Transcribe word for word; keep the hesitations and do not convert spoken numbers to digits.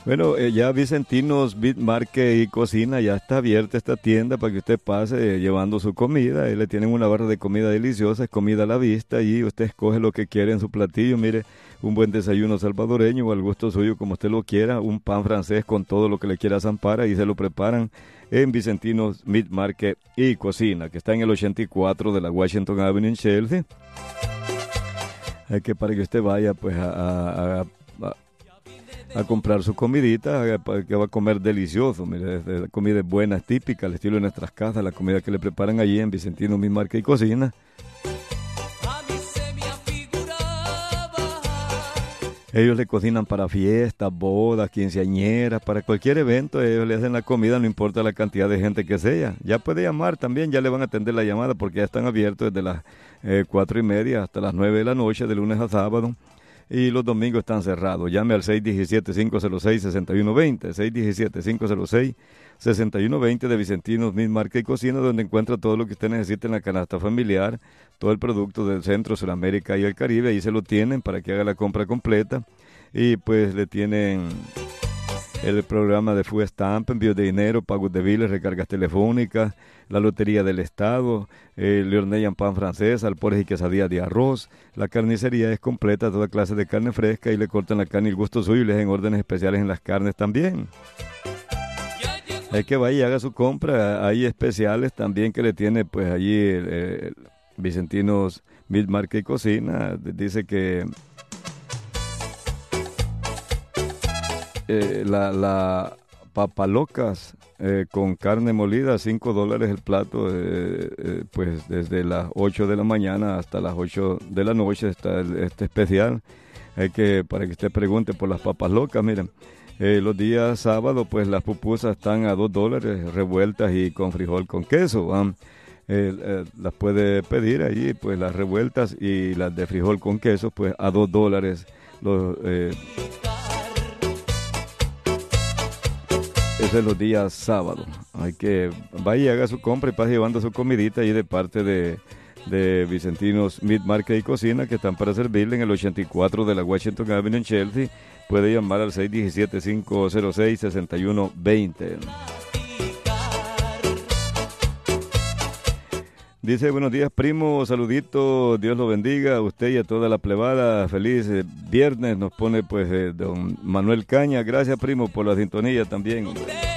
Bueno, eh, ya Vicentinos Meat Market y Cocina, ya está abierta esta tienda para que usted pase eh, llevando su comida. Ahí le tienen una barra de comida deliciosa, es comida a la vista y usted escoge lo que quiere en su platillo. Mire, un buen desayuno salvadoreño o al gusto suyo como usted lo quiera, un pan francés con todo lo que le quiera zampar y se lo preparan en Vicentinos Meat Market y Cocina, que está en el ochenta y cuatro de la Washington Avenue en Chelsea. Hay que para que usted vaya pues a, a, a a comprar su comidita, que va a comer delicioso. Mire, la comida es buena, es típica, al estilo de nuestras casas, la comida que le preparan allí en Vicentino Meat Market y Cocina. Ellos le cocinan para fiestas, bodas, quinceañeras, para cualquier evento, ellos le hacen la comida, no importa la cantidad de gente que sea. Ya puede llamar también, ya le van a atender la llamada porque ya están abiertos desde las eh, cuatro y media hasta las nueve de la noche, de lunes a sábado. Y los domingos están cerrados. Llame al seis uno siete, cinco cero seis, seis uno dos cero, seis uno siete, cinco cero seis, seis uno dos cero de Vicentinos Meat Market y Cocina, donde encuentra todo lo que usted necesita en la canasta familiar, todo el producto del Centro, Sudamérica y el Caribe. Ahí se lo tienen para que haga la compra completa. Y pues le tienen el programa de Food Stamp, envíos de dinero, pagos de biles, recargas telefónicas, la Lotería del Estado, eh, le hornean pan francés, alpores y quesadillas de arroz. La carnicería es completa, toda clase de carne fresca y le cortan la carne y el gusto suyo y les den órdenes especiales en las carnes también. Hay que vaya y haga su compra. Hay especiales también que le tiene pues allí el, el Vicentinos Meat Market y Cocina. Dice que Eh, la, la papalocas eh, con carne molida, cinco dólares el plato, eh, eh, pues desde las ocho de la mañana hasta las ocho de la noche está el, este especial. Hay que, para que usted pregunte por las papas locas, miren, eh, los días sábados pues las pupusas están a dos dólares revueltas y con frijol con queso. ¿eh? Eh, eh, las puede pedir allí, pues las revueltas y las de frijol con queso pues a dos dólares los... Eh, Ese es los días sábados. Hay que vaya y haga su compra y pase llevando su comidita ahí de parte de, de Vicentinos Meat Market y Cocina, que están para servirle en el ochenta y cuatro de la Washington Avenue en Chelsea. Puede llamar al seis uno siete, cinco cero seis, seis uno dos cero. Dice, buenos días, primo, saludito, Dios lo bendiga a usted y a toda la plebada, feliz eh, viernes, nos pone pues eh, don Manuel Caña, gracias, primo, por la sintonía también.